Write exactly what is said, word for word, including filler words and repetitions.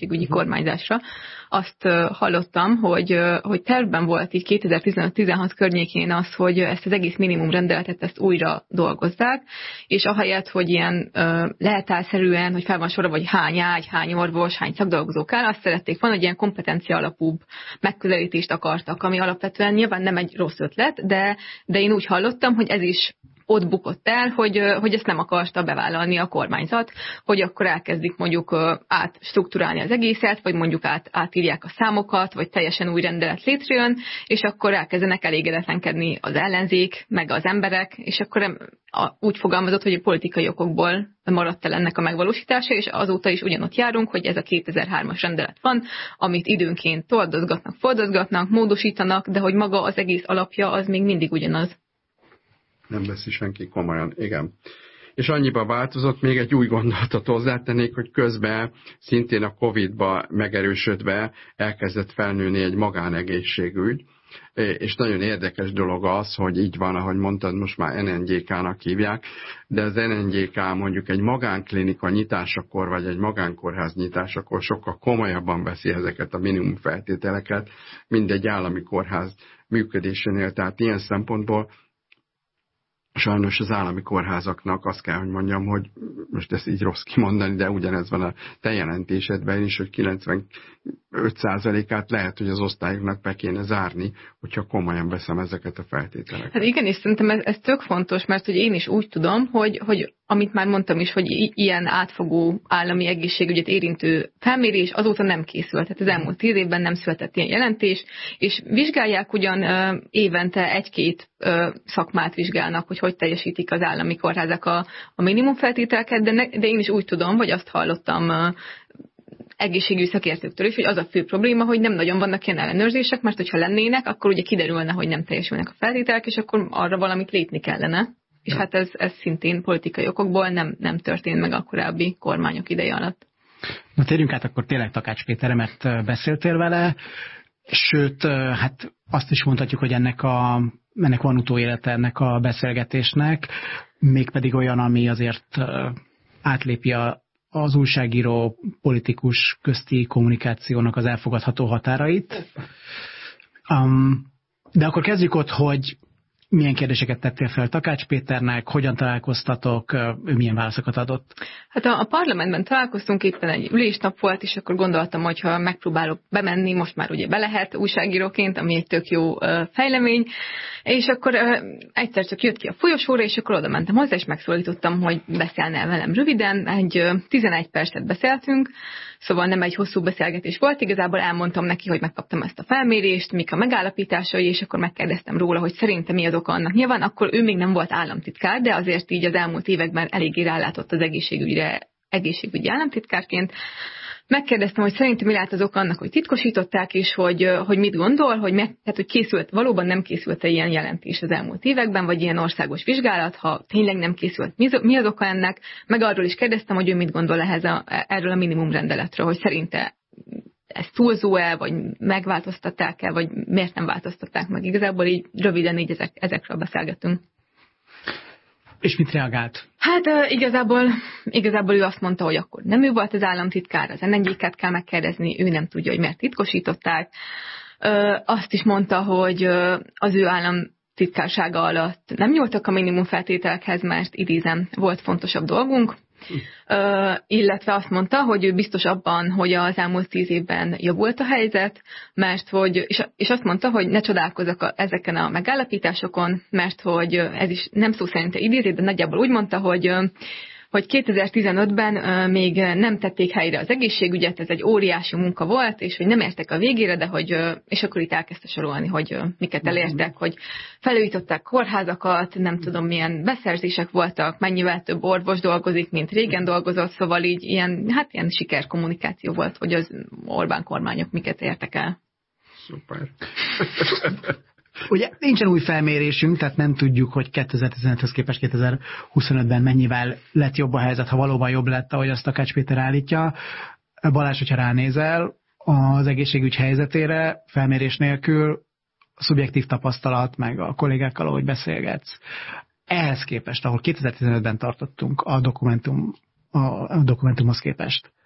egészségügyi kormányzásra. Azt hallottam, hogy, hogy tervben volt így kétezer-tizenöt-tizenhat környékén az, hogy ezt az egész minimum rendeletet ezt újra dolgozzák, és ahelyett, hogy ilyen leltárszerűen, hogy fel van sorra, vagy hány ágy, hány orvos, hány szakdolgozó kell, azt szerették volna, hogy ilyen kompetencia alapúbb megközelítést akartak, ami alapvetően nyilván nem egy rossz ötlet, de, de én úgy hallottam, hogy ez is ott bukott el, hogy, hogy ezt nem akarta bevállalni a kormányzat, hogy akkor elkezdik mondjuk átstruktúrálni az egészet, vagy mondjuk át, átírják a számokat, vagy teljesen új rendelet létrejön, és akkor elkezdenek elégedetlenkedni az ellenzék, meg az emberek, és akkor úgy fogalmazott, hogy a politikai okokból maradt el ennek a megvalósítása, és azóta is ugyanott járunk, hogy ez a kétezer-hármas rendelet van, amit időnként toldozgatnak, fordozgatnak, módosítanak, de hogy maga az egész alapja az még mindig ugyanaz. Nem veszi senki komolyan, igen. És annyiban változott, még egy új gondolatot hozzátennék, hogy közben szintén a Covid-ba megerősödve elkezdett felnőni egy magánegészségügy, és nagyon érdekes dolog az, hogy így van, ahogy mondtad, most már en en gé ká-nak hívják, de az en en gé ká mondjuk egy magánklinika nyitásakor, vagy egy magánkórház nyitásakor sokkal komolyabban veszi ezeket a minimum feltételeket, mint egy állami kórház működésénél. Tehát ilyen szempontból sajnos az állami kórházaknak azt kell, hogy mondjam, hogy most ezt így rossz kimondani, de ugyanez van a te jelentésedben is, hogy kilencvenöt százalékát lehet, hogy az osztályoknak be kéne zárni, hogyha komolyan veszem ezeket a feltételeket. Hát igen, és szerintem ez, ez tök fontos, mert hogy én is úgy tudom, hogy, hogy amit már mondtam is, hogy ilyen átfogó állami egészségügyet érintő felmérés azóta nem készült. Tehát az elmúlt tíz évben nem született ilyen jelentés, és vizsgálják ugyan évente egy-két szakmát vizsgálnak, hogy hogy teljesítik az állami kórházak a, a minimum feltételeket, de, ne, de én is úgy tudom, vagy azt hallottam egészségügyi szakértőktől is, hogy az a fő probléma, hogy nem nagyon vannak ilyen ellenőrzések, mert hogyha lennének, akkor ugye kiderülne, hogy nem teljesülnek a feltételek, és akkor arra valamit lépni kellene. És hát ez, ez szintén politikai okokból nem, nem történt meg a korábbi kormányok ideje alatt. Na térjünk át akkor tényleg Takács Péterre, mert beszéltél vele, sőt, hát azt is mondhatjuk, hogy ennek, a, ennek van utóélete ennek a beszélgetésnek, mégpedig olyan, ami azért átlépi a az újságíró politikus közti kommunikációnak az elfogadható határait. Um, de akkor kezdjük ott, hogy milyen kérdéseket tettél fel Takács Péternek, hogyan találkoztatok, ő milyen válaszokat adott? Hát a, a parlamentben találkoztunk, éppen egy ülésnap volt, és akkor gondoltam, hogy ha megpróbálok bemenni, most már ugye be lehet újságíróként, ami egy tök jó uh, fejlemény, és akkor uh, egyszer csak jött ki a folyosóra, és akkor oda mentem hozzá, és megszólítottam, hogy beszélne velem röviden, egy uh, tizenegy percet beszéltünk, szóval nem egy hosszú beszélgetés volt, igazából elmondtam neki, hogy megkaptam ezt a felmérést, mik a megállapításai, és akkor megkérdeztem róla, hogy szerintem mi az oka annak. Nyilván akkor ő még nem volt államtitkár, de azért így az elmúlt években eléggé rálátott az egészségügyre, egészségügyi államtitkárként. Megkérdeztem, hogy szerintem mi lehet az oka annak, hogy titkosították, és hogy, hogy mit gondol, hogy, meg, tehát, hogy készült, valóban nem készült ilyen jelentés az elmúlt években, vagy ilyen országos vizsgálat, ha tényleg nem készült, mi az oka ennek, meg arról is kérdeztem, hogy ő mit gondol ehhez a, erről a minimum rendeletről, hogy szerinte ez túlzó-e, vagy megváltoztatták-e, vagy miért nem változtatták meg. Igazából így röviden így ezek, ezekről beszélgetünk. És mit reagált? Hát uh, igazából, igazából ő azt mondta, hogy akkor nem ő volt az államtitkár, az en en gé ká-t kell megkérdezni, ő nem tudja, hogy miért titkosították. Uh, azt is mondta, hogy uh, az ő államtitkársága alatt nem nyúltak a minimum feltételekhez, mert idézem, volt fontosabb dolgunk. Uh, illetve azt mondta, hogy ő biztos abban, hogy az elmúlt tíz évben javult a helyzet, mert hogy, és, és azt mondta, hogy ne csodálkozzak a, ezeken a megállapításokon, mert hogy ez is nem szó szerint idézi, de nagyjából úgy mondta, hogy hogy kétezer-tizenötben még nem tették helyre az egészségügyet, ez egy óriási munka volt, és hogy nem értek a végére, de hogy, és akkor itt elkezdte sorolni, hogy miket elértek, hogy felújították kórházakat, nem tudom milyen beszerzések voltak, mennyivel több orvos dolgozik, mint régen dolgozott, szóval így ilyen, hát ilyen sikerkommunikáció volt, hogy az Orbán kormányok miket értek el. Szuper. Ugye nincsen új felmérésünk, tehát nem tudjuk, hogy kétezer-tizenöthöz képest kétezer-huszonötben mennyivel lett jobb a helyzet, ha valóban jobb lett, ahogy azt Takács Péter állítja. Balázs, hogyha ránézel az egészségügy helyzetére, felmérés nélkül, a szubjektív tapasztalat, meg a kollégákkal, ahogy beszélgetsz. Ehhez képest, ahol kétezer-tizenötben tartottunk a, dokumentum, a dokumentumhoz képest,